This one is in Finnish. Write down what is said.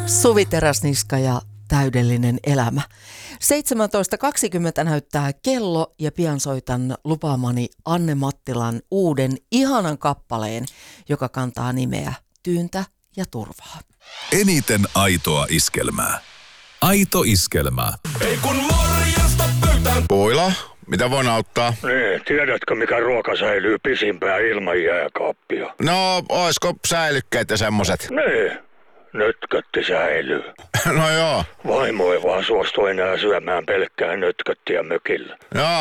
Suvi Teräsniska ja täydellinen elämä. 17.20 näyttää kello ja pian soitan lupaamani Anne Mattilan uuden ihanan kappaleen, joka kantaa nimeä Tyyntä ja turvaa. Eniten aitoa iskelmää. Aito iskelmää. Ei kun morjesta pöytään. Puila, mitä voin auttaa? Niin, tiedätkö mikä ruoka säilyy pisimpään ilman jääkaappia? No, oisko säilykkeet ja semmoset? Niin, nötkötti säilyy. No joo. Vaimo ei vaan suostu enää syömään pelkkää nötköttiä mökillä. Joo.